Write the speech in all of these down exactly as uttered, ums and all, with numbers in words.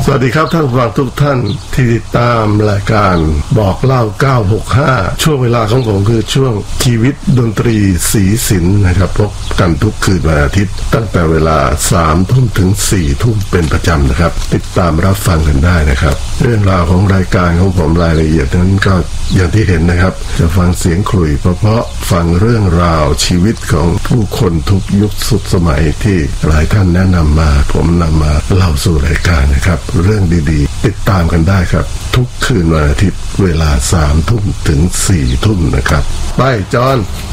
วัสดีครับท่านผู้ฟังทุกท่านที่ติดตามรายการบอกเล่าเก้าหกห้าช่วงเวลาของผมคือช่วงชีวิตดนตรีสีสินนะครับพบกันทุกคืนวันอาทิตย์ตั้งแต่เวลาสามทุ่มถึงสี่ทุ่มเป็นประจำนะครับติดตามรับฟังกันได้นะครับเรื่องราวของรายการของผมรายละเอียดนั้นก็อย่างที่เห็นนะครับจะฟังเสียงขลุ่ยเพราะๆฟังเรื่องราวชีวิตของผู้คนทุกยุคสุดสมัยที่หลายท่านแนะนำมาผมนำมาเล่าสู่รายการนะครับเรื่องดีๆติดตามกันได้ครับทุกคืนวันอาทิตย์เวลาสามทุ่มถึงสี่ทุ่มนะครับไปจอน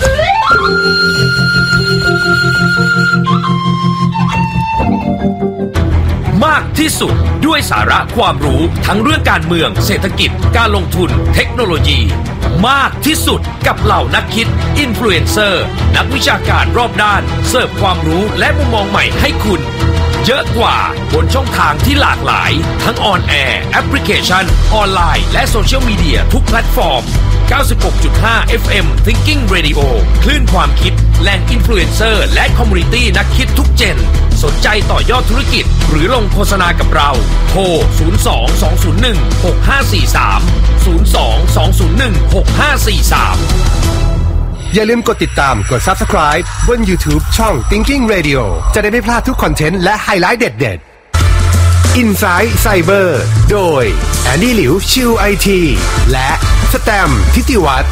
มากที่สุดด้วยสาระความรู้ทั้งเรื่องการเมืองเศรษฐกิจการลงทุนเทคโนโลยีมากที่สุดกับเหล่านักคิดอินฟลูเอนเซอร์นักวิชาการรอบด้านเสิร์ฟความรู้และมุมมองใหม่ให้คุณเยอะกว่าบนช่องทางที่หลากหลายทั้งออนแอร์แอปพลิเคชันออนไลน์และโซเชียลมีเดียทุกแพลตฟอร์ม เก้าสิบหกจุดห้า เอฟ เอ็ม Thinking Radio คลื่นความคิดแหล่งอินฟลูเอนเซอร์และคอมมูนิตี้นักคิดทุกเจนสนใจต่อยอดธุรกิจหรือลงโฆษณากับเราโทรศูนย์ สอง สอง ศูนย์ หนึ่ง หก ห้า สี่ สาม ศูนย์ สอง สอง ศูนย์ หนึ่ง หก ห้า สี่ สามอย่าลืมกดติดตามกด Subscribe บน YouTube ช่อง Thinking Radio จะได้ไม่พลาดทุกคอนเทนต์และไฮไลท์เด็ดๆ Inside Cyber โดยแอนดี้หลิวชิว ไอ ที และสแตมป์ทิติวัฒน์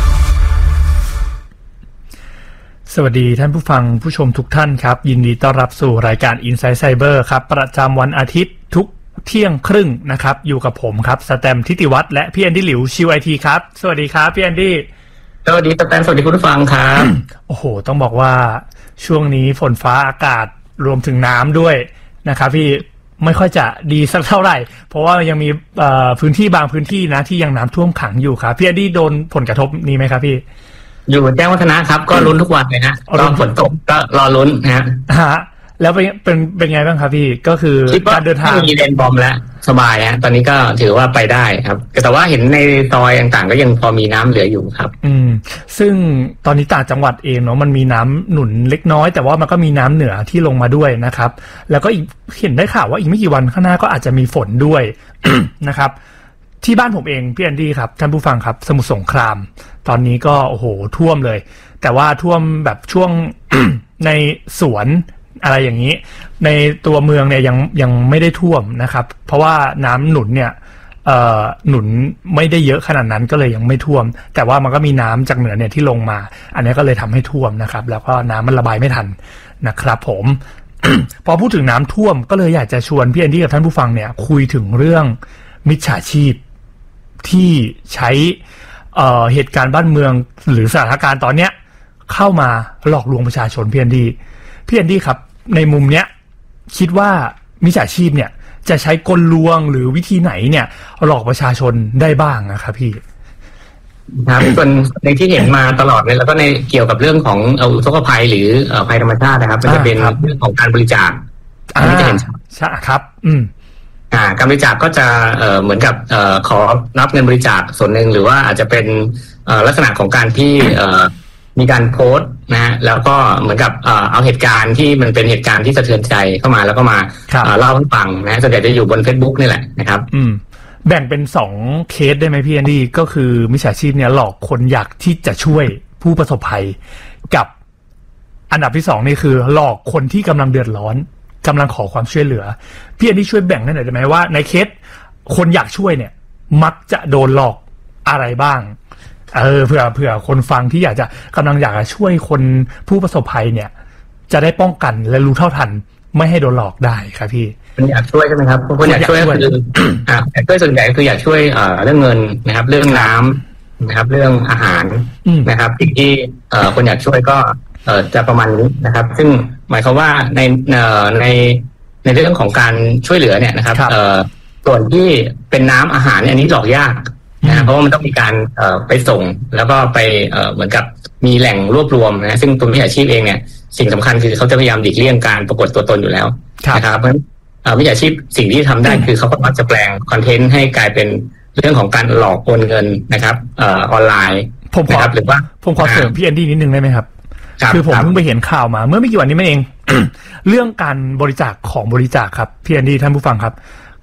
สวัสดีท่านผู้ฟังผู้ชมทุกท่านครับยินดีต้อนรับสู่รายการ Inside Cyber ครับประจำวันอาทิตย์ทุกเที่ยงครึ่งนะครับอยู่กับผมครับสแตมป์ทิติวัฒน์และพี่แอนดี้หลิวชิว ไอ ที ครับสวัสดีครับพี่แอนดี้สวัสดีสแตมป์สวัสดีคุณผู้ฟังครับโอ้โหต้องบอกว่าช่วงนี้ฝนฟ้าอากาศรวมถึงน้ำด้วยนะครับพี่ไม่ค่อยจะดีสักเท่าไหร่เพราะว่ายังมีพื้นที่บางพื้นที่นะที่ยังน้ำท่วมขังอยู่ครับพี่แอนดี้โดนผลกระทบนี้ไหมครับพี่อยู่แจ้งวัฒนะครับก็ลุ้นทุกวันเลยฮะตอนฝนตกก็รอลุ้นนะฮะฮะแล้วเป็นเป็นเป็นไงบ้างครับพี่ก็คือการเดินทางมีเลนบอมแล้วสบายฮะตอนนี้ก็ถือว่าไปได้ครับแต่ว่าเห็นในซอยต่างๆก็ยังพอมีน้ำเหลืออยู่ครับอืมซึ่งตอนนี้ต่างจังหวัดเองเนาะมันมีน้ำหนุนเล็กน้อยแต่ว่ามันก็มีน้ำเหนือที่ลงมาด้วยนะครับแล้วก็อีกเห็นได้ข่าวว่าอีกไม่กี่วันข้างหน้าก็อาจจะมีฝนด้วย นะครับที่บ้านผมเองพี่แอนดี้ครับท่านผู้ฟังครับสมุทรสงครามตอนนี้ก็โอ้โหท่วมเลยแต่ว่าท่วมแบบช่วง ในสวนอะไรอย่างนี้ในตัวเมืองเนี่ยยังยังไม่ได้ท่วมนะครับเพราะว่าน้ำหนุนเนี่ยเอ่อหนุนไม่ได้เยอะขนาดนั้นก็เลยยังไม่ท่วมแต่ว่ามันก็มีน้ำจากเหนือเนี่ยที่ลงมาอันนี้ก็เลยทำให้ท่วมนะครับแล้วก็น้ำมันระบายไม่ทันนะครับผม พอพูดถึงน้ำท่วมก็เลยอยากจะชวนพี่แอนดี้กับท่านผู้ฟังเนี่ยคุยถึงเรื่องมิจฉาชีพที่ใช้เอ่อเหตุการณ์บ้านเมืองหรือสถานการณ์ตอนเนี้ยเข้ามาหลอกลวงประชาชนพี่แอนดี้พี่แอนดี้ครับในมุมเนี้ยคิดว่ามิจฉาชีพเนี่ยจะใช้กลลวงหรือวิธีไหนเนี่ยหลอกประชาชนได้บ้างนะครับพี่ครับส่วนในที่เห็นมาตลอดเลยแล้วก็ในเกี่ยวกับเรื่องของอุทกภัยหรือภัยธรรมชาตินะครับมันจะเป็นเรื่องของการบริจาคอันนี้จะเห็นใช่ครับอืมอ่าการบริจาคก็จะเอ่อเหมือนกับเอ่อขอรับเงินบริจาคส่วนหนึ่งหรือว่าอาจจะเป็นเอ่อลักษณะของการที่เอ่อมีการโพสต์นะฮะแล้วก็เหมือนกับเอ่อเอาเหตุการณ์ที่มันเป็นเหตุการณ์ที่สะเทือนใจเข้ามาแล้วก็มาเล่าให้ฟังนะส่วนใหญ่จะอยู่บน Facebook นี่แหละนะครับอืมแบ่งเป็นสองเคสได้ไหมพี่แอนดี้ก็คือมิจฉาชีพเนี่ยหลอกคนอยากที่จะช่วยผู้ประสบภัยกับอันดับที่สองนี่คือหลอกคนที่กำลังเดือดร้อนกำลังขอความช่วยเหลือพี่แอนดี้ช่วยแบ่งให้หน่อยได้ไหมว่าในเคสคนอยากช่วยเนี่ยมักจะโดนหลอกอะไรบ้างเออเผื่อเผื่อคนฟังที่อยากจะกำลังอยากจะช่วยคนผู้ประสบภัยเนี่ยจะได้ป้องกันและรู้เท่าทันไม่ให้โดนหลอกได้ครับพี่คนอยากช่วยใช่ไหมครับคนอยากช่วยคืออ่าอยากช่วยส่วนใหญ่คืออยากช่วยเอ่อเรื่องเงินนะครับเรื่องน้ำนะครับเรื่องอาหารนะครับสิ่งที่เอ่อคนอยากช่วยก็เอ่อจะประมาณนี้นะครับซึ่งหมายความว่าในเอ่อในในเรื่องของการช่วยเหลือเนี่ยนะครับเอ่อส่วนที่เป็นน้ำอาหารเนี่ยอันนี้หลอกยากนะเพราะว่ามันต้องมีการเอ่อไปส่งแล้วก็ไปเอ่อเหมือนกับมีแหล่งรวบรวมนะซึ่งตัวมิจฉาชีพเองเนี่ยสิ่งสำคัญคือเขาจะพยายามหลีกเลี่ยงการปรากฏตัวตนอยู่แล้วนะครับเพราะฉะนั้นมิจฉาชีพสิ่งที่ทำได้คือเขาก็มักจะแปลงคอนเทนต์ให้กลายเป็นเรื่องของการหลอกโอนเงินนะครับเอ่อออนไลน์นะครับหรือว่าผมขอเสริมพี่แอนดี้นิดนึงได้ไหมครับคือผมเพิ่งไปเห็นข่าวมาเมื่อไม่กี่วันนี้เอง เรื่องการบริจาคของบริจาคครับพี่แอนดี้ท่านผู้ฟังครับ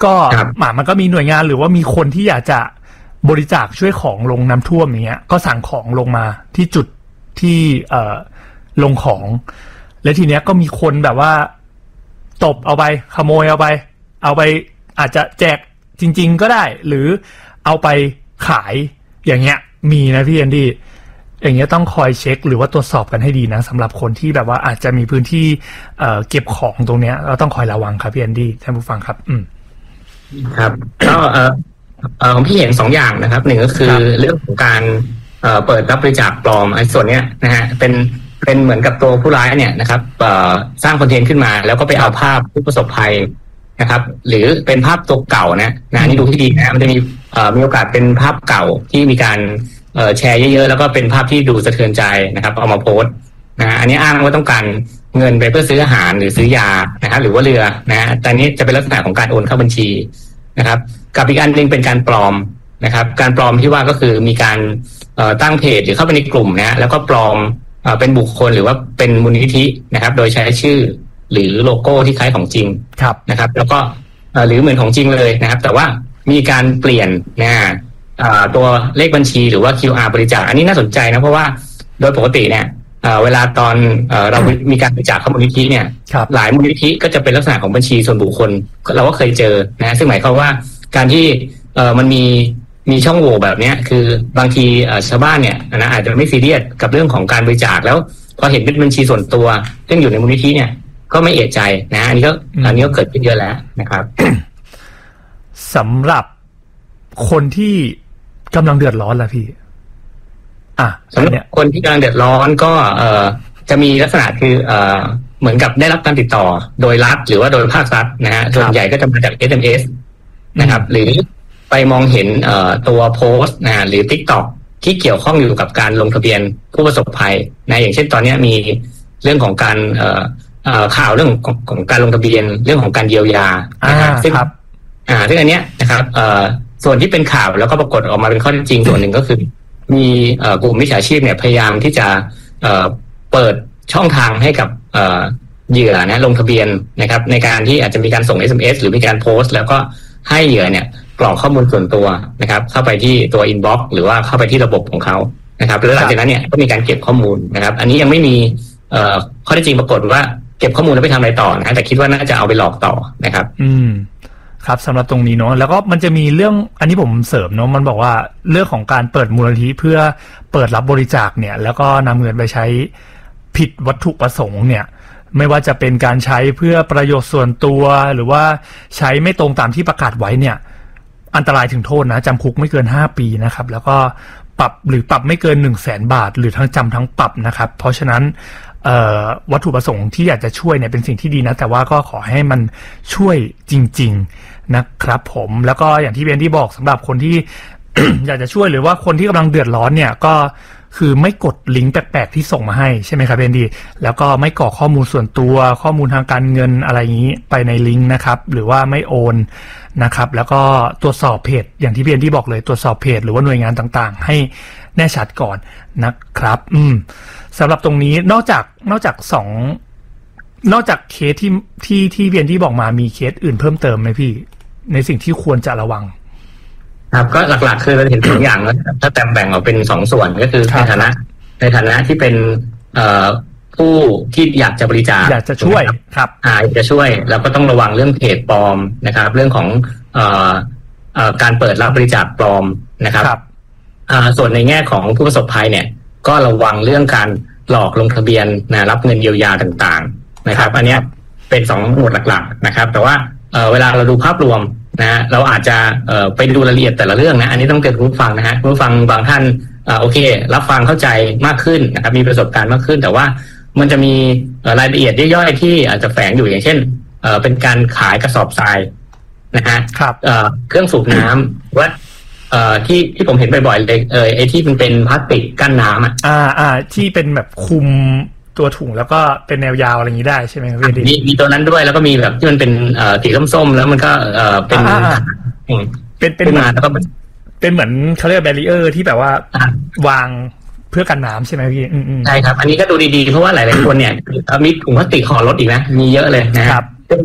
ก็หมามันก็มีหน่วยงานหรือว่ามีคนที่อยากจะบริจาคช่วยของลงน้ำท่วมอย่างเงี้ยก็สั่งของลงมาที่จุดที่เอ่อลงของและทีเนี้ยก็มีคนแบบว่าตบเอาไปขโมยเอาไปเอาไปอาจจะแจกจริงๆก็ได้หรือเอาไปขายอย่างเงี้ยมีนะพี่แอนดี้อย่างเงี้ยต้องคอยเช็คหรือว่าตรวจสอบกันให้ดีนะสำหรับคนที่แบบว่าอาจจะมีพื้นที่เอ่อเก็บของตรงเนี้ยเราต้องคอยระวังครับพี่แอนดี้ท่านผู้ฟังครับอืมครับก็เอ่อเอ่อของพี่เห็นสองอย่างนะครับหนึ่งก็คือเรื่องของการเอ่อเปิดรับบริจาคปลอมไอ้ส่วนเนี้ยนะฮะเป็นเป็นเหมือนกับตัวผู้ร้ายเนี่ยนะครับเอ่อสร้างคอนเทนต์ขึ้นมาแล้วก็ไปเอาภาพผู้ประสบภัยนะครับหรือเป็นภาพตัวเก่านะนะนี่ดูที่ดีนะมันจะมีเอ่อมีโอกาสเป็นภาพเก่าที่มีการเอ่อแชร์เยอะๆแล้วก็เป็นภาพที่ดูสะเทือนใจนะครับเอามาโพสต์นะอันนี้อ้างว่าต้องการเงินไปเพื่อซื้ออาหารหรือซื้อยานะครับหรือว่าเรือนะฮะแต่นี้จะเป็นลักษณะของการโอนเข้าบัญชีนะครับกับอีกอันหนึ่งเป็นการปลอมนะครับการปลอมที่ว่าก็คือมีการเอ่อตั้งเพจหรือเข้าไปในกลุ่มนะแล้วก็ปลอมเอ่อเป็นบุคคลหรือว่าเป็นมูลนิธินะครับโดยใช้ชื่อหรือโลโก้ที่คล้ายของจริงนะครับแล้วก็หรือเหมือนของจริงเลยนะครับแต่ว่ามีการเปลี่ยนนะตัวเลขบัญชีหรือว่า คิว อาร์ บริจาคอันนี้น่าสนใจนะเพราะว่าโดยปกติเนี่ยเวลาตอนเรามีการบริจาคเข้ามูลนิธิเนี่ยหลายมูลนิธิก็จะเป็นลักษณะของบัญชีส่วนบุคคลเราก็เคยเจอนะซึ่งหมายความว่าการที่มันมีมีช่องโหว่แบบนี้คือบางทีชาวบ้านเนี่ยนะอาจจะไม่ซีเรียสกับเรื่องของการบริจาคแล้วพอเห็นเป็นบัญชีส่วนตัวซึ่งอยู่ในมูลนิธิเนี่ยก็ไม่เอะใจนะอันนี้ก็อันนี้ก็เกิดขึ้นเยอะแล้วนะครับสำหรับคนที่กำลังเดือดร้อนล่ะพี่อ่ะสำหรับคนที่กำลังเดือดร้อนก็เอ่อจะมีลักษณะคือเอ่อเหมือนกับได้รับการติดต่อโดยรัฐหรือว่าโดยภาครัฐนะฮะส่วนใหญ่ก็จะมาจาก เอส เอ็ม เอส นะครับหรือไปมองเห็นเอ่อตัวโพสต์นะหรือ TikTok ที่เกี่ยวข้องอยู่กับการลงทะเบียนผู้ประสบภัยนะอย่างเช่นตอนนี้มีเรื่องของการเอ่อเอ่อข่าวเรื่องของของการลงทะเบียนเรื่องของการเยียวยานะครับซึ่งอ่าซึ่งอันเนี้ยนะครับเอ่อส่วนที่เป็นข่าวแล้วก็ปรากฏออกมาเป็นข้อเท็จจริงส่วนหนึ่งก็คือมีเอ่อกลุ่มมิจฉาชีพเนี่ยพยายามที่จะเอ่อเปิดช่องทางให้กับเอ่อเหยื่อนะลงทะเบียนนะครับในการที่อาจจะมีการส่ง เอส เอ็ม เอส หรือมีการโพสต์แล้วก็ให้เหยื่อเนี่ยกรอกข้อมูลส่วนตัวนะครับเข้าไปที่ตัวอินบ็อกซ์หรือว่าเข้าไปที่ระบบของเขานะครับแล้วหลังจากนั้นเนี่ยก็มีการเก็บข้อมูลนะครับอันนี้ยังไม่มีเอ่อข้อเท็จจริงปรากฏว่าเก็บข้อมูลแล้วไปทำอะไรต่อนะแต่คิดว่าน่าจะเอาไปหลอกต่อนะครับอืมครับสำหรับตรงนี้เนาะแล้วก็มันจะมีเรื่องอันนี้ผมเสริมเนาะมันบอกว่าเรื่องของการเปิดมูลนิธิเพื่อเปิดรับบริจาคเนี่ยแล้วก็นำเงินไปใช้ผิดวัตถุประสงค์เนี่ยไม่ว่าจะเป็นการใช้เพื่อประโยชน์ส่วนตัวหรือว่าใช้ไม่ตรงตามที่ประกาศไว้เนี่ยอันตรายถึงโทษนะจำคุกไม่เกินห้าปีนะครับแล้วก็ปรับหรือปรับไม่เกิน หนึ่งแสน บาทหรือทั้งจำทั้งปรับนะครับเพราะฉะนั้นวัตถุประสงค์ที่อยากจะช่วยเนี่ยเป็นสิ่งที่ดีนะแต่ว่าก็ขอให้มันช่วยจริงๆนะครับผมแล้วก็อย่างที่เบนที่บอกสำหรับคนที่ อยากจะช่วยหรือว่าคนที่กำลังเดือดร้อนเนี่ยก็คือไม่กดลิงก์แปลกๆที่ส่งมาให้ใช่ไหมครับเบนดีแล้วก็ไม่กรอกข้อมูลส่วนตัวข้อมูลทางการเงินอะไรอย่างนี้ไปในลิงก์นะครับหรือว่าไม่โอนนะครับแล้วก็ตรวจสอบเพจอย่างที่เบนที่บอกเลยตรวจสอบเพจหรือว่าหน่วยงานต่างๆให้แน่ชัดก่อนนะครับอืมสำหรับตรงนี้นอกจากนอกจากสองนอกจากเคสที่ที่ที่เบียนที่บอกมามีเคสอื่นเพิ่มเติมไหมพี่ในสิ่งที่ควรจะระวังครับก็หลักๆคือเราเห็นสองอย่างแล้วถ้าแบ่งแบ่งออกเป็นสองส่วนก็คือในฐานะในฐานะที่เป็นเอ่อผู้ที่อยากจะบริจาคอยากจะช่วยครับอ่าอยากจะช่วยแล้วก็ต้องระวังเรื่องเพจปลอมนะครับเรื่องของเอ่อเอ่อการเปิดรับบริจาคปลอมนะครับอ่าส่วนในแง่ของผู้ประสบภัยเนี่ยก็ระวังเรื่องการหลอกลงทะเบียนนะรับเงินเยียวยาต่างๆนะครับอันนี้เป็นสองหมวดหลักๆนะครับแต่ว่าเอ่อเวลาเราดูภาพรวมนะเราอาจจะเอ่อไปดูรายละเอียดแต่ละเรื่องนะอันนี้ต้องเตือนผู้ฟังนะฮะผู้ฟังบางท่านอ่าโอเครับฟังเข้าใจมากขึ้นนะครับมีประสบการณ์มากขึ้นแต่ว่ามันจะมีรายละเอียดย่อยๆที่อาจจะแฝงอยู่อย่างเช่นเอ่อเป็นการขายกระสอบทรายนะฮะเอ่อเครื่องสูบน้ำว่าเอ่อที่ที่ผมเห็นบ่อยๆเลยเออไอ้ที่มันเป็นพลาสติกกั้นน้ำอ่ะอ่าอ่าที่เป็นแบบคุมตัวถุงแล้วก็เป็นแนวยาวอะไรอย่างนี้ได้ใช่ไหมครับพี่มีมีตัวนั้นด้วยแล้วก็มีแบบที่มันเป็นเอ่อสีส้มๆแล้วมันก็เอ่อเป็นเป็นเป็นมาแล้วก็เป็นเหมือนเขาเรียกแบรีเออร์ที่แบบว่าวางเพื่อกันน้ำใช่ไหมพี่ใช่ครับอันนี้ก็ดูดีๆเพราะว่าหลายๆคนเนี่ยมีถุงพลาสติกห่อรถอีกนะมีเยอะเลยนะครับ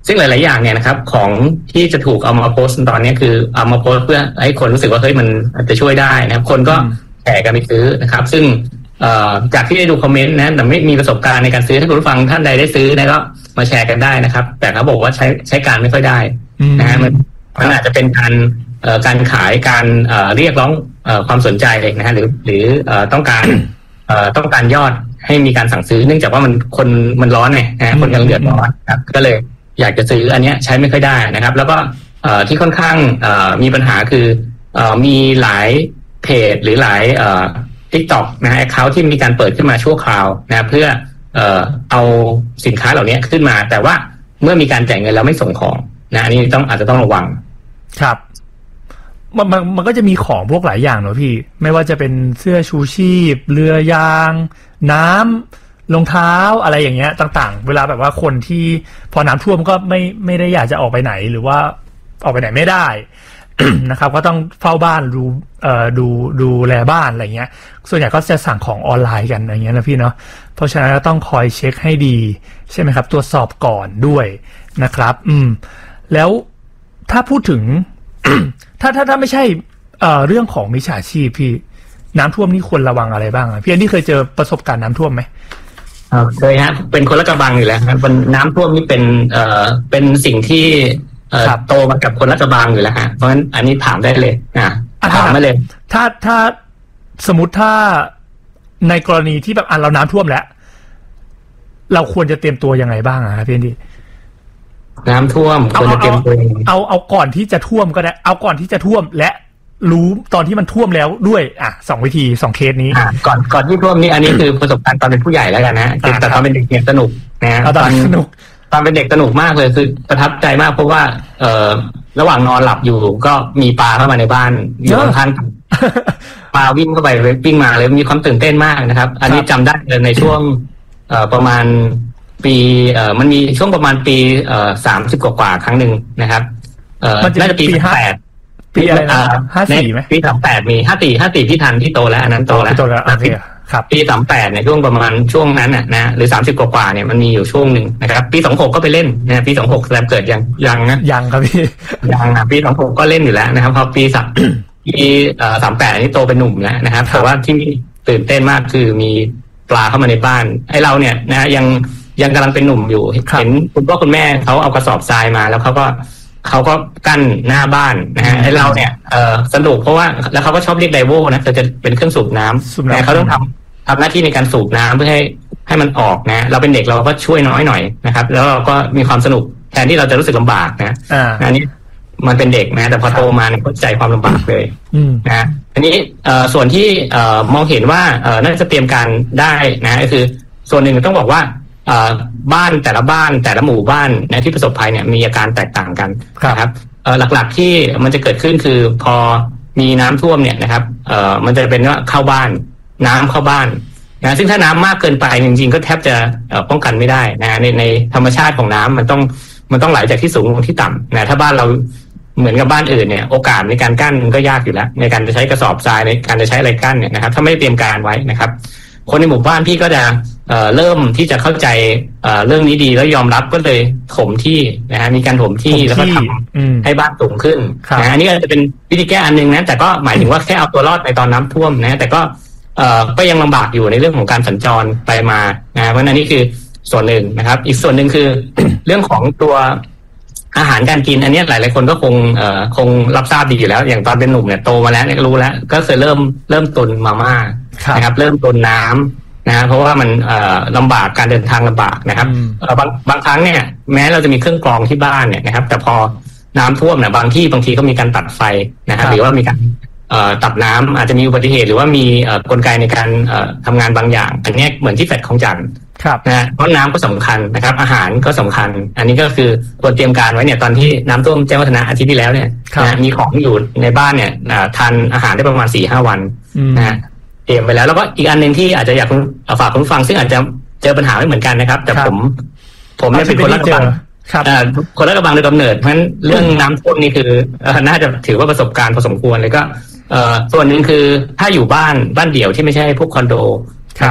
ซึ่งหลายๆอย่างเนี่ยนะครับของที่จะถูกเอามาโพสต์ตอนนี้คือเอามาโพสต์เพื่อให้คนรู้สึกว่าเฮ้ยมันอาจจะช่วยได้นะครับคนก็แห่กันไปซื้อนะครับซึ่งจากที่ได้ดูคอมเมนต์นะแต่ไม่มีประสบการณ์ในการซื้อถ้าคุณผู้ฟังท่านใดได้ซื้อนะก็มาแชร์กันได้นะครับแต่เขาบอกว่าใช้ใช้การไม่ค่อยได้นะฮะมันมันอาจจะเป็นการการขายการเรียกร้องความสนใจนะฮะหรือหรือต้องการต้องการยอดให้มีการสั่งซื้อเนื่องจากว่ามันคนมันร้อนไงนะคนกำลังเดือดร้อนครับก็เลยอยากจะซื้ออันนี้ใช้ไม่ค่อยได้นะครับแล้วก็ที่ค่อนข้างมีปัญหาคือมีหลายเพจหรือหลายTikTok นะฮะ account ที่มีการเปิดขึ้นมาชั่วคราวนะเพื่อเอ่อเอาสินค้าเหล่านี้ขึ้นมาแต่ว่าเมื่อมีการจ่ายเงินแล้วไม่ส่งของนะอันนี้ต้องอาจจะต้องระวังครับมันมันมันก็จะมีของพวกหลายอย่างเนอะพี่ไม่ว่าจะเป็นเสื้อชูชีพเรือยางน้ำรองเท้าอะไรอย่างเงี้ยต่างๆเวลาแบบว่าคนที่พอน้ำท่วมก็ไม่ไม่ได้อยากจะออกไปไหนหรือว่าออกไปไหนไม่ได้ นะครับก็ต้องเฝ้าบ้านดูเอ่อดูดูแลบ้านอะไรเงี้ยส่วนใหญ่ก็จะสั่งของออนไลน์กันอย่างเงี้ยนะพี่เนาะเพราะฉะนั้นก็ต้องคอยเช็คให้ดีใช่ไหมครับตรวจสอบก่อนด้วยนะครับอืมแล้วถ้าพูดถึง ถ้าถ้าถ้าไม่ใช่เอ่อเรื่องของมิจฉาชีพพี่น้ำท่วมนี่ควรระวังอะไรบ้างอ่ะพี่อันนี้เคยเจอประสบการณ์น้ำท่วมไหมเคยฮะเป็นคนละกระบังอยู่แล้วครับน้ำท่วมนี่เป็นเอ่อเป็นสิ่งที่เอ่อโตมากับคนละกระบังอยู่แล้วฮะเพราะฉะนั้นอันนี้ถามได้เลยอ่ะถามมาเลยถ้าถ้าสมมติถ้าในกรณีที่แบบอ่ะเราน้ำท่วมแล้วเราควรจะเตรียมตัวยังไงบ้างอ่ะพี่อันนี้น้ำท่วมควรจะเตรียมตัวเอาเอาก่อนที่จะท่วมก็ได้เอาก่อนที่จะท่วมและรู้ตอนที่มันท่วมแล้วด้วยอ่ะสองวิธีสองเคสนี้อ่าก่อนก่อนที่ท่วมนี่อันนี้คือประสบการณ์ตอนเป็นผู้ใหญ่แล้วกันนะแต่ตอนเป็นเด็กเนี่ยสนุกนะตอนสนุกตอนเป็นเด็กสนุกมากเลยคือประทับใจมากเพราะว่าเอ่อระหว่างนอนหลับอยู่ก็มีปลาเข้ามาในบ้านอยู่ข้างๆปลาวิ่งเข้าไปวิ่งมาเลยมีความตื่นเต้นมากนะครับอันนี้จำได้เลยในช่วงเอ่อประมาณปีเอ่อมันมีช่วงประมาณปีเอ่อสามสิบกว่าๆครั้งหนึ่งนะครับเอ่อน่าจะปีแปดปีอะไรนะห้าสี่ไหมปีสามแปดมีห้าสี่ห้าสี่พี่ทันที่โตแล้วอันนั้นโตแล้วโตแล้วโอเคครับปีสามแปดเนี่ยช่วงประมาณช่วงนั้นน่ะนะหรือสามสิบกว่าๆเนี่ยมันมีอยู่ช่วงหนึ่งนะครับปีสองหกก็ไปเล่นนะปีสองหกแซมเกิดยังยังนะยังครับพี่ยังนะปีสองหกก็เล่นอยู่แล้วนะครับพอปีสามปีเอ่อสามแปดนี่โตเป็นหนุ่มแล้วนะครับแต่ว่าที่ตื่นเต้นมากคือมีปลาเข้ามาในบ้านไอ้เราเนี่ยนะยังยังกำลังเป็นหนุ่มอยู่เห็นคุณพ่อคุณแม่เขาเอากระสอบทรายมาแล้วเขาก็เขาก็กั้นหน้าบ้านนะฮะไอ้เราเนี่ยเออสนุกเพราะว่าแล้วเขาก็ชอบเรียกไดโวนะจะเป็นเครื่องสูบน้ำนะเขาต้องทำทำหน้าที่ในการสูบน้ำเพื่อให้ให้มันออกนะเราเป็นเด็กเราก็ช่วยน้อยหน่อยนะครับแล้วเราก็มีความสนุกแทนที่เราจะรู้สึกลำบากนะอันนี้มันเป็นเด็กนะแต่พอโตมาเนี่ยเข้าใจความลำบากเลยนะอันนี้ส่วนที่มองเห็นว่าน่าจะเตรียมการได้นะก็คือส่วนหนึ่งต้องบอกว่าบ้านแต่ละบ้านแต่ละหมู่บ้านในที่ประสบภัยเนี่ยมีอาการแตกต่างกันนะครับหลักๆที่มันจะเกิดขึ้นคือพอมีน้ำท่วมเนี่ยนะครับมันจะเป็นว่าเข้าบ้านน้ำเข้าบ้านนะซึ่งถ้าน้ำมากเกินไปจริงๆก็แทบจะป้องกันไม่ได้นะในในธรรมชาติของน้ำมันต้องมันต้องไหลจากที่สูงลงที่ต่ำนะถ้าบ้านเราเหมือนกับบ้านอื่นเนี่ยโอกาสในการกั้นก็ยากอยู่แล้วในการจะใช้กระสอบทรายในการจะใช้อะไรกั้นเนี่ยนะครับถ้าไม่ได้เตรียมการไว้นะครับคนในหมู่บ้านพี่ก็จะเอ่อเริ่มที่จะเข้าใจเอ่อเรื่องนี้ดีแล้วยอมรับก็เลยถมที่นะฮะมีการถมที่แล้วก็ทำให้บ้านสูงขึ้นนะอันนี้ก็จะเป็นวิธีแก้อันนึงนะแต่ก็หมายถึงว่าแค่เอาตัวรอดในตอนน้ำท่วมนะแต่ก็เอ่อก็ยังลำบากอยู่ในเรื่องของการสัญจรไปมานะเพราะนั้นนี่คือส่วนหนึ่งนะครับอีกส่วนหนึ่งคือ เรื่องของตัวอาหารการกินอันนี้หลายๆคนก็คงเอ่อคงรับทราบดีอยู่แล้วอย่างตอนเป็นหนุ่มเนี่ยโตมาแล้วเนี่ยรู้แล้วก็เคยเริ่มเริ่มตุนมาม่านะครับเริ่มตุนน้ำนะเพราะว่ามันเอ่อลำบากการเดินทางลำบากนะครับบางบางครั้งเนี่ยแม้เราจะมีเครื่องกรองที่บ้านเนี่ยนะครับแต่พอน้ำท่วมเนี่ยบางที่บางทีก็มีการตัดไฟนะครับหรือว่ามีการเอ่อตัดน้ำอาจจะมีอุบัติเหตุหรือว่ามีเอ่อกลไกในการเอ่อทำงานบางอย่างอันนี้เหมือนที่แฟลตของจันทร์นะเพราะน้ำก็สำคัญนะครับอาหารก็สำคัญอันนี้ก็คือควรเตรียมการไว้เนี่ยตอนที่น้ำท่วมแจ้งวัฒนะอาทิตย์ที่แล้วเนี่ยนะมีของอยู่ในบ้านเนี่ยทานอาหารได้ประมาณ สี่ห้า วันนะเตรียมไปแล้วแล้วก็อีกอันนึงที่อาจจะอยากฝากคุณฟังซึ่งอาจจะเจอปัญหาไม่เหมือนกันนะครับแต่ผมผมเนี่ยเป็นคนละกระบังคนละกระบังโดยกำเนิดเพราะฉะนั้นเรื่องน้ำท่วมนี่คือน่าจะถือว่าประสบการณ์พอสมควรเลยก็ส่วนหนึ่งคือถ้าอยู่บ้านบ้านเดี่ยวที่ไม่ใช่พวกคอนโดนะครับ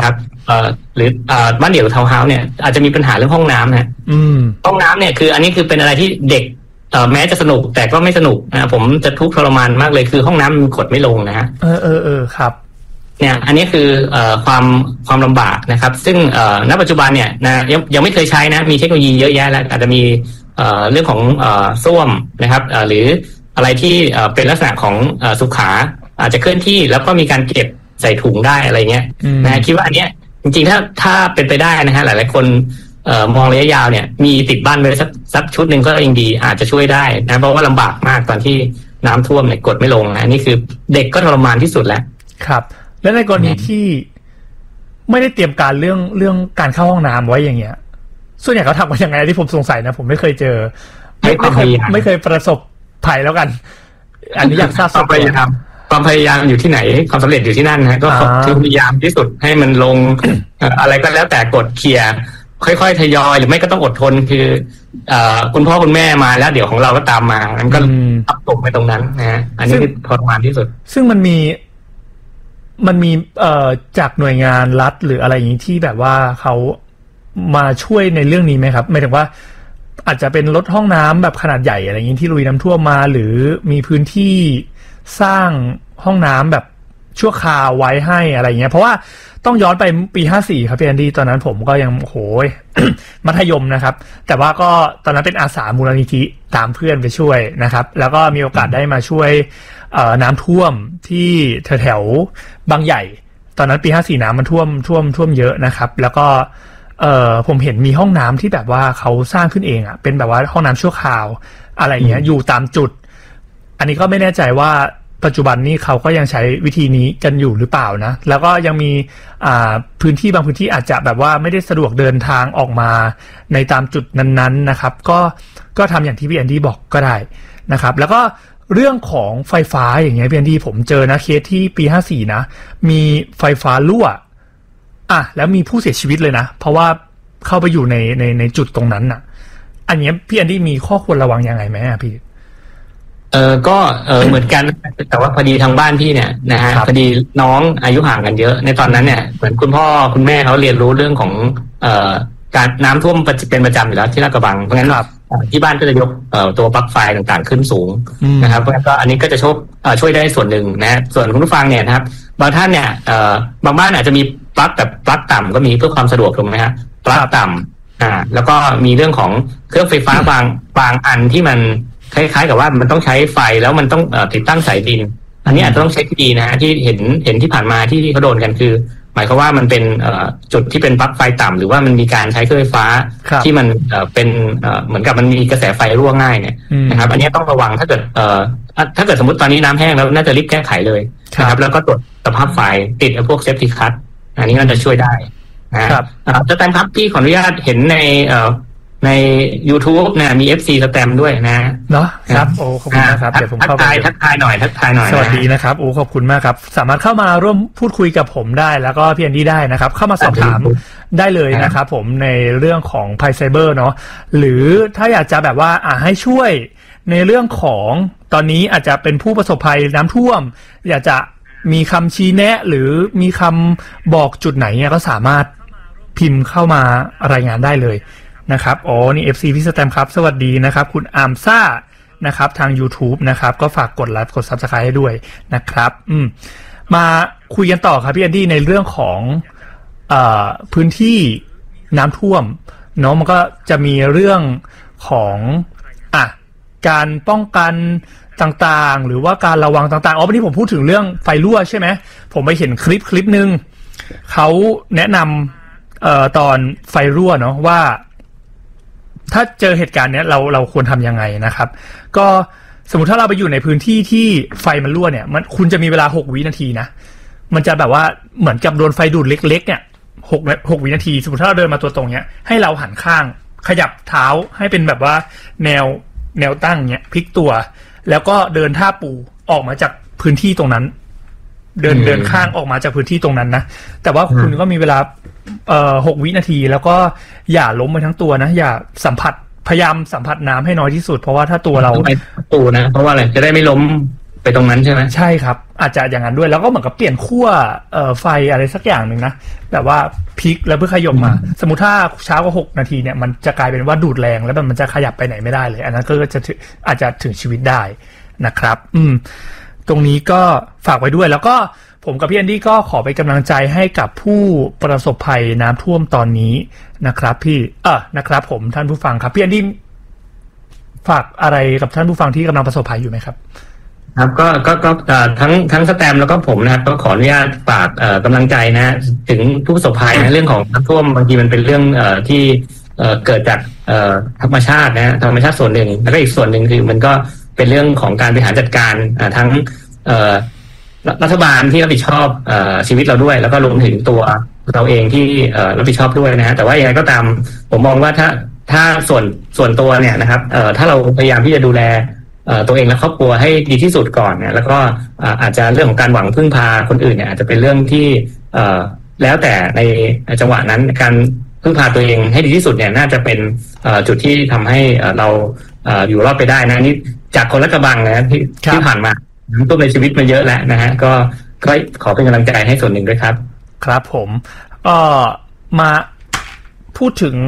เอ่อหรือเอ่อบ้านเดี่ยวทาวน์เฮาส์เนี่ยอาจจะมีปัญหาเรื่องห้องน้ำนะอืมห้องน้ำเนี่ยคืออันนี้คือเป็นอะไรที่เด็กเอ่อแม้จะสนุกแต่ก็ไม่สนุกนะผมจะทุกข์ทรมานมากเลยคือห้องน้ำมันกดไม่ลงนะฮะเออเออเออครับเนี่ยอันนี้คือเอ่อความความลำบากนะครับซึ่งเอ่อณปัจจุบันเนี่ยนะยังยังไม่เคยใช้นะมีเทคโนโลยีเยอะแยะแล้วอาจจะมีเอ่อเรื่องของเอ่อส้วมนะครับเอ่อหรืออะไรที่เอ่อเป็นลักษณะของเอ่อสุขาอาจจะเคลื่อนที่แล้วก็มีการเก็บใส่ถุงได้อะไรเงี้ยนะคิดว่าอันเนี้ยจริงๆถ้าถ้าเป็นไปได้นะฮะหลายๆคนเอ่อมองระยะยาวเนี่ยมีติดบ้านไปสักสักชุดหนึ่งก็ยังดีอาจจะช่วยได้นะเพราะว่าลำบากมากตอนที่น้ำท่วมเนี่ยกดไม่ลงนะนี่คือเด็กก็ทรมานที่สุดแล้วครับและในกรณีที่ไม่ได้เตรียมการเรื่องเรื่องการเข้าห้องน้ำไว้อย่างเงี้ยส่วนใหญ่เขาทำกันยังไงที่ผมสงสัยนะผมไม่เคยเจอไม่ไม่เคยไม่เคยประสบภัยแล้วกันอันนี้อยากทราบความพยายามความพยายามอยู่ที่ไหนความสำเร็จอยู่ที่นั่นนะก็พยายามที่สุดให้มันลงอะไรก็แล้วแต่กดเคลียร์ค่อยๆทยอยหรือไม่ก็ต้องอดทนคือคุณพ่อคุณแม่มาแล้วเดี๋ยวของเราก็ตามมามันก็ทับตกไปตรงนั้นนะอันนี้คือทรมานที่สุดซึ่งมันมีมันมีเอ่อจากหน่วยงานรัฐหรืออะไรอย่างนี้ที่แบบว่าเขามาช่วยในเรื่องนี้ไหมครับหมายถึงว่าอาจจะเป็นรถห้องน้ำแบบขนาดใหญ่อะไรอย่างนี้ที่ลุยน้ำท่วมมาหรือมีพื้นที่สร้างห้องน้ำแบบชั่วคราวไว้ให้อะไรเงี้ยเพราะว่าต้องย้อนไปปีห้าสี่ครับพี่แอนดี้ตอนนั้นผมก็ยังโหย มัธยมนะครับแต่ว่าก็ตอนนั้นเป็นอาสามูลนิธิตามเพื่อนไปช่วยนะครับแล้วก็มีโอกาสได้มาช่วยเอ่อน้ำท่วมที่แถวๆบางใหญ่ตอนนั้นปีห้าสี่น้ำมันท่วมท่วมท่วมเยอะนะครับแล้วก็เอ่อผมเห็นมีห้องน้ำที่แบบว่าเขาสร้างขึ้นเองอ่ะเป็นแบบว่าห้องน้ำชั่วคราวอะไรเงี้ยอยู่ตามจุดอันนี้ก็ไม่แน่ใจว่าปัจจุบันนี้เขาก็ยังใช้วิธีนี้กันอยู่หรือเปล่านะแล้วก็ยังมีอ่าพื้นที่บางพื้นที่อาจจะแบบว่าไม่ได้สะดวกเดินทางออกมาในตามจุดนั้นๆนะครับก็ก็ทำอย่างที่พี่แอนดี้บอกก็ได้นะครับแล้วก็เรื่องของไฟฟ้าอย่างเงี้ยพี่แอนดี้ผมเจอนะเคสที่ปีห้าสี่นะมีไฟฟ้ารั่วอ่ะแล้วมีผู้เสียชีวิตเลยนะเพราะว่าเข้าไปอยู่ในในในจุดตรงนั้นน่ะอันนี้พี่แอนดี้มีข้อควรระวังยังไงไหมอ่ะพี่เออก็เออเหมือนกันแต่ว่าพอดีทางบ้านพี่เนี่ยนะฮะพอดีน้องอายุห่างกันเยอะในตอนนั้นเนี่ยเหมือนคุณพ่อคุณแม่เขาเรียนรู้เรื่องของเอ่อการน้ำท่วมเป็นประจำอยู่แล้วที่ลาดกระบังเพราะงั้นที่บ้านก็จะยกเอ่อตัวปลั๊กไฟต่างๆขึ้นสูงนะครับเพราะงั้นก็อันนี้ก็จะช่วยช่วยได้ส่วนหนึ่งนะส่วนคุณผู้ฟังเนี่ยนะครับบางท่านเนี่ยเอ่อบางบ้านอาจจะมีปลั๊กแบบปลั๊กต่ำก็มีเพื่อความสะดวกถูกไหมฮะปลั๊กต่ำอ่าแล้วก็มีเรื่องของเครื่องไฟฟ้าบางบางอันที่มันคล้ายๆกับว่ามันต้องใช้ไฟแล้วมันต้องเอ่อติดตั้งสายดินอันนี้อาจจะต้องเช็คดีนะฮะที่เห็นเห็นที่ผ่านมาที่เขาโดนกันคือหมายความว่ามันเป็นเอ่อจุดที่เป็นปลั๊กไฟต่ำหรือว่ามันมีการใช้เครื่องไฟฟ้าที่มันเอ่อเป็นเอ่อเหมือนกับมันมีกระแสไฟรั่วง่ายเนี่ยนะครับอันนี้ต้องระวังถ้าเกิดเอ่อถ้าเกิดสมมติตอนนี้น้ำแห้งแล้วน่าจะรีบแก้ไขเลยนะครับแล้วก็ตรวจสภาพไฟติดไอ้พวกเซฟตี้คัทอันนี้น่าจะช่วยได้นะครับจะแตมครับพี่ขออนุญาตเห็นในเอ่อใน YouTube เนี่ยมี เอฟ ซี สแตมด้วยนะเนาะครับโอ้ขอบคุณมากครับเดี๋ยวผมเข้าไปทักทายหน่อยทักทายหน่อยสวัสดีนะครับโอ้ขอบคุณมากครับสามารถเข้ามาร่วมพูดคุยกับผมได้แล้วก็พี่แอนดี้ได้นะครับเข้ามาสอบถามได้เลยนะครับผมในเรื่องของภัยไซเบอร์เนาะหรือถ้าอยากจะแบบว่าอ่าให้ช่วยในเรื่องของตอนนี้อาจจะเป็นผู้ประสบภัยน้ำท่วมอยากจะมีคำชี้แนะหรือมีคำบอกจุดไหนเนี่ยก็สามารถพิมพ์เข้ามารายงานได้เลยนะครับอ๋อนี่ เอฟ ซี พี่สแตมครับสวัสดีนะครับคุณอาร์มซ่านะครับทาง YouTube นะครับก็ฝากกดไลค์กด Subscribe ให้ด้วยนะครับอืมมาคุยกันต่อครับพี่แอนดี้ในเรื่องของเอ่อพื้นที่น้ำท่วมเนาะมันก็จะมีเรื่องของอ่ะการป้องกันต่างๆหรือว่าการระวังต่างๆอ๋อวันนี้ผมพูดถึงเรื่องไฟรั่วใช่ไหมผมไปเห็นคลิปคลิปนึงเขาแนะนำเอ่อตอนไฟรั่วเนาะว่าถ้าเจอเหตุการณ์เนี้ยเราเราควรทำยังไงนะครับก็สมมติถ้าเราไปอยู่ในพื้นที่ที่ไฟมันรั่วเนี่ยมันคุณจะมีเวลาหกวินาทีนะมันจะแบบว่าเหมือนกับโดนไฟดูดเล็กๆเนี่ยหกหกวินาทีสมมติถ้าเราเดินมาตัวตรงเนี้ยให้เราหันข้างขยับเท้าให้เป็นแบบว่าแนวแนวตั้งเนี้ยพลิกตัวแล้วก็เดินท่าปูออกมาจากพื้นที่ตรงนั้นเดินเดินข้างออกมาจากพื้นที่ตรงนั้นนะแต่ว่าคุณก็มีเวลาเอ่อหกวินาทีแล้วก็อย่าล้มไปทั้งตัวนะอย่าสัมผัสพยายามสัมผัสน้ำให้น้อยที่สุดเพราะว่าถ้าตัวเราไปตูนะเพราะว่าอะไรจะได้ไม่ล้มไปตรงนั้นใช่ไหมใช่ครับอาจจะอย่างนั้นด้วยแล้วก็เหมือนกับเปลี่ยนขั้วเอ่อไฟอะไรสักอย่างหนึ่งนะแบบว่าพลิกแล้วเพื่อขยับมาสมมุติถ้าช้ากว่าหกนาทีเนี่ยมันจะกลายเป็นว่าดูดแรงแล้วมันจะขยับไปไหนไม่ได้เลยอันนั้นก็จะอาจจะถึงชีวิตได้นะครับอืมตรงนี้ก็ฝากไว้ด้วยแล้วก็ผมกับพี่แอนดี้ก็ขอเป็นกำลังใจให้กับผู้ประสบภัยน้ำท่วมตอนนี้นะครับพี่เออนะครับผมท่านผู้ฟังครับพี่แอนดี้ฝากอะไรกับท่านผู้ฟังที่กำลังประสบภัยอยู่ไหมครับครับก็ก็ก็ทั้งทั้งสแตมแล้วก็ผมนะครับก็ขออนุญาตฝากกำลังใจนะถึงผู้ประสบภัยนะเรื่องของน้ำท่วมบางทีมันเป็นเรื่องที่เกิดจากธรรมชาตินะธรรมชาติส่วนหนึ่งแล้วก็อีกส่วนหนึ่งคือมันก็เป็นเรื่องของการบริหารจัดการทั้งรัฐบาลที่รับผิดชอบชีวิตเราด้วยแล้วก็รวมถึงตัวเราเองที่รับผิดชอบด้วยนะฮะแต่ว่าอย่างไรก็ตามผมมองว่าถ้าถ้าส่วนส่วนตัวเนี่ยนะครับถ้าเราพยายามที่จะดูแลตัวเองและครอบครัวให้ดีที่สุดก่อนเนี่ยแล้วก็อาจจะเรื่องของการหวังพึ่งพาคนอื่นเนี่ยอาจจะเป็นเรื่องที่แล้วแต่ในจังหวะนั้นการพึ่งพาตัวเองให้ดีที่สุดเนี่ยน่าจะเป็นจุดที่ทำให้เราอยู่รอดไปได้นะนี่จากคนละกระบังนะที่ที่ผ่านมาตัวในชีวิตมาเยอะแล้วนะฮะก็ก็ขอเป็นกำลังใจให้ส่วนหนึ่งด้วยครับครับผมก็มาพูดถึง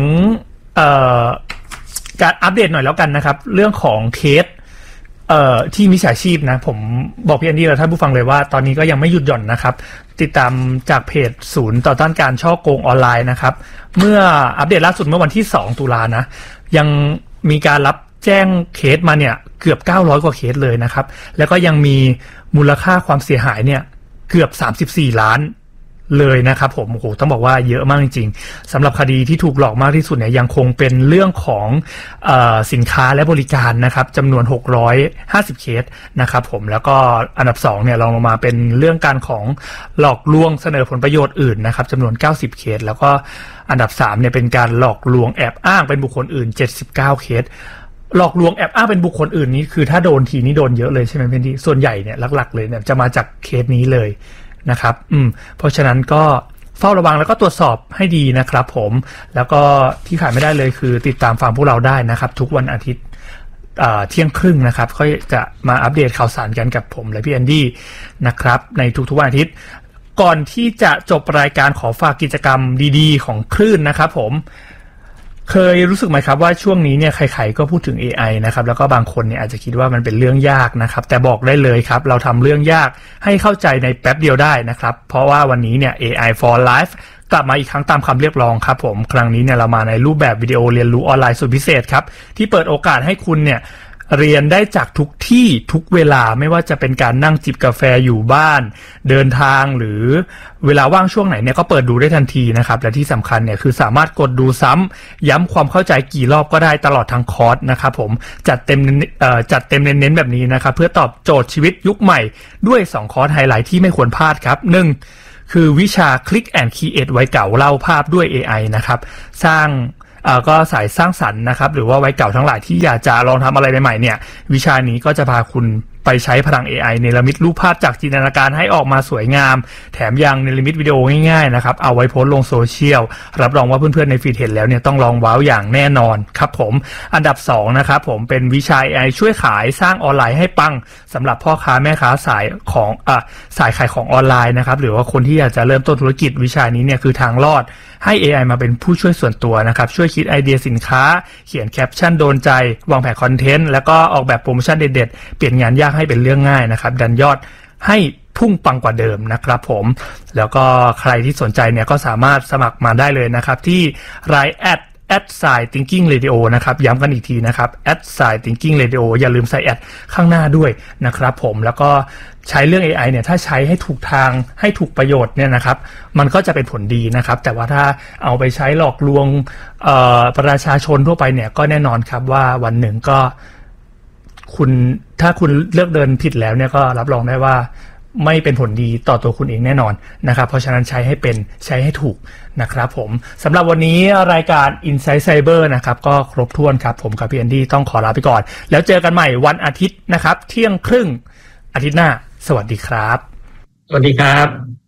การอัปเดตหน่อยแล้วกันนะครับเรื่องของเคสเอ่อที่มิจฉาชีพนะผมบอกพี่แอนดี้และท่านผู้ฟังเลยว่าตอนนี้ก็ยังไม่หยุดหย่อนนะครับติดตามจากเพจศูนย์ต่อต้านการฉ้อโกงออนไลน์นะครับเมื่ออัปเดตล่าสุดเมื่อวันที่สองตุลานะยังมีการรับแจ้งเคสมาเนี่ยเกือบเก้าร้อยกว่าเคสเลยนะครับแล้วก็ยังมีมูลค่าความเสียหายเนี่ยเกือบสามสิบสี่ล้านเลยนะครับผมโอ้โหต้องบอกว่าเยอะมากจริงๆสำหรับคดีที่ถูกหลอกมากที่สุดเนี่ยยังคงเป็นเรื่องของเอ่อสินค้าและบริการนะครับจำนวนหกร้อยห้าสิบเคสนะครับผมแล้วก็อันดับสองเนี่ยรองลงมาเป็นเรื่องการของหลอกลวงเสนอผลประโยชน์อื่นนะครับจำนวนเก้าสิบเคสแล้วก็อันดับสามเนี่ยเป็นการหลอกลวงแอบอ้างเป็นบุคคลอื่นเจ็ดสิบเก้าเคสหลอกลวงแอบอ้างเป็นบุคคลอื่นนี้คือถ้าโดนทีนี้โดนเยอะเลยใช่ไหมเพื่อนที่ส่วนใหญ่เนี่ยหลักๆเลยเนี่ยจะมาจากเคสนี้เลยนะครับอืมเพราะฉะนั้นก็เฝ้าระวังแล้วก็ตรวจสอบให้ดีนะครับผมแล้วก็ที่ขาดไม่ได้เลยคือติดตามฟังพวกเราได้นะครับทุกวันอาทิตย์เที่ยงครึ่งนะครับก็จะมาอัปเดตข่าวสารกันกับผมและพี่แอนดี้นะครับในทุกๆวันอาทิตย์ก่อนที่จะจบรายการขอฝากกิจกรรมดีๆของคลื่นนะครับผมเคยรู้สึกไหมครับว่าช่วงนี้เนี่ยใครๆก็พูดถึง เอ ไอ นะครับแล้วก็บางคนเนี่ยอาจจะคิดว่ามันเป็นเรื่องยากนะครับแต่บอกได้เลยครับเราทำเรื่องยากให้เข้าใจในแป๊บเดียวได้นะครับเพราะว่าวันนี้เนี่ย เอ ไอ for Life กลับมาอีกครั้งตามคำเรียกร้องครับผมครั้งนี้เนี่ยเรามาในรูปแบบวิดีโอเรียนรู้ออนไลน์สุดพิเศษครับที่เปิดโอกาสให้คุณเนี่ยเรียนได้จากทุกที่ทุกเวลาไม่ว่าจะเป็นการนั่งจิบกาแฟอยู่บ้านเดินทางหรือเวลาว่างช่วงไหนเนี่ยก็เปิดดูได้ทันทีนะครับและที่สำคัญเนี่ยคือสามารถกดดูซ้ำย้ำความเข้าใจกี่รอบก็ได้ตลอดทั้งคอร์สนะครับผมจัดเต็มเอ่อจัดเต็มเน้นๆแบบนี้นะครับเพื่อตอบโจทย์ชีวิตยุคใหม่ด้วยสองคอร์สไฮไลท์ที่ไม่ควรพลาดครับหนึ่งคือวิชา Click and Create ไว้เก่าเล่าภาพด้วย เอ ไอ นะครับสร้างอ่าก็สายสร้างสรรค์นะครับหรือว่าไว้เก่าทั้งหลายที่อยากจะลองทำอะไรใหม่ๆเนี่ยวิชานี้ก็จะพาคุณไปใช้พลัง เอ ไอ เนรมิตรูปภาพจากจินตนาการให้ออกมาสวยงามแถมยังเนรมิตวิดีโอง่ายๆนะครับเอาไว้โพสต์ลงโซเชียลรับรองว่าเพื่อนๆในฟีดเห็นแล้วเนี่ยต้องลองว้าวอย่างแน่นอนครับผมอันดับสองนะครับผมเป็นวิชา เอ ไอ ช่วยขายสร้างออนไลน์ให้ปังสำหรับพ่อค้าแม่ค้าสายของอ่ะสายขายของออนไลน์นะครับหรือว่าคนที่อยากจะเริ่มต้นธุรกิจวิชานี้เนี่ยคือทางรอดให้ เอ ไอ มาเป็นผู้ช่วยส่วนตัวนะครับช่วยคิดไอเดียสินค้าเขียนแคปชั่นโดนใจวางแผนคอนเทนต์แล้วก็ออกแบบโปรโมชั่นเด็ดๆเปลี่ยนงานยากให้เป็นเรื่องง่ายนะครับดันยอดให้พุ่งปังกว่าเดิมนะครับผมแล้วก็ใครที่สนใจเนี่ยก็สามารถสมัครมาได้เลยนะครับที่ ไลน์ แอท แอท ไซน์ ทิงกิ้ง เรดิโอ นะครับย้ำกันอีกทีนะครับ แอท ไซน์ ทิงกิ้ง เรดิโอ อย่าลืมใส่แอดข้างหน้าด้วยนะครับผมแล้วก็ใช้เรื่อง เอ ไอ เนี่ยถ้าใช้ให้ถูกทางให้ถูกประโยชน์เนี่ยนะครับมันก็จะเป็นผลดีนะครับแต่ว่าถ้าเอาไปใช้หลอกลวงเอ่อประชาชนทั่วไปเนี่ยก็แน่นอนครับว่าวันหนึ่งก็คุณถ้าคุณเลือกเดินผิดแล้วเนี่ยก็รับรองได้ว่าไม่เป็นผลดีต่อตัวคุณเองแน่นอนนะครับเพราะฉะนั้นใช้ให้เป็นใช้ให้ถูกนะครับผมสำหรับวันนี้รายการ Inside Cyber นะครับก็ครบถ้วนครับผมกับพี่แอนดี้ต้องขอลาไปก่อนแล้วเจอกันใหม่วันอาทิตย์นะครับเที่ยงครึ่งอาทิตย์หน้าสวัสดีครับสวัสดีครับ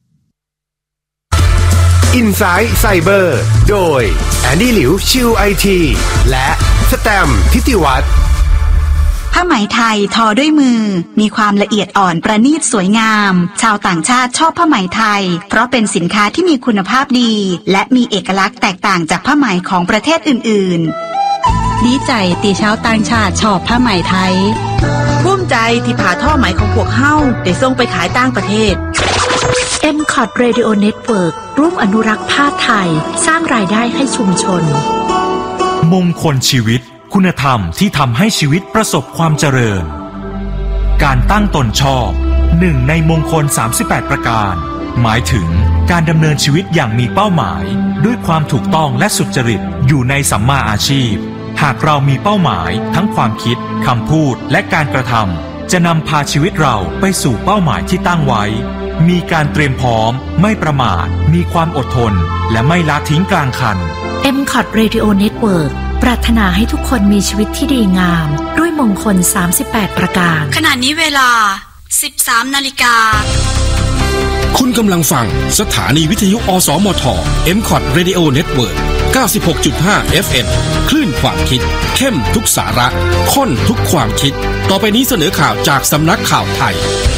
Inside Cyber โดยแอนดี้หลิวชิว ไอ ที และสแตมป์ทิติวัฒน์ผ้าไหมไทยทอด้วยมือมีความละเอียดอ่อนประณีตสวยงามชาวต่างชาติชอบผ้าไหมไทยเพราะเป็นสินค้าที่มีคุณภาพดีและมีเอกลักษณ์แตกต่างจากผ้าไหมของประเทศอื่นๆดีใจตีชาวต่างชาติชอบผ้าไหมไทยภูมิใจที่ผ่าท่อไหมของพวกเฮาได้ส่งไปขายต่างประเทศเอ็ม ซี โอ ที Radio Network ร่วมอนุรักษ์ผ้าไทยสร้างรายได้ให้ชุมชนมงคลชีวิตคุณธรรมที่ทำให้ชีวิตประสบความเจริญการตั้งตนชอบหนึ่งในมงคลสามสิบแปดประการหมายถึงการดำเนินชีวิตอย่างมีเป้าหมายด้วยความถูกต้องและสุจริตอยู่ในสัมมาอาชีพหากเรามีเป้าหมายทั้งความคิดคำพูดและการกระทำจะนำพาชีวิตเราไปสู่เป้าหมายที่ตั้งไว้มีการเตรียมพร้อมไม่ประมาทมีความอดทนและไม่ละทิ้งกลางคันเอ็ม ซี โอ ที Radio Network ปรารถนาให้ทุกคนมีชีวิตที่ดีงามด้วยมงคลสามสิบแปดประการขณะนี้เวลา สิบสามนาฬิกาคุณกำลังฟังสถานีวิทยุอสมท เอ็ม ซี โอ ที Radio Network เก้าสิบหกจุดห้า เอฟ เอ็ม คลื่นความคิดเข้มทุกสาระข้นทุกความคิดต่อไปนี้เสนอข่าวจากสำนักข่าวไทย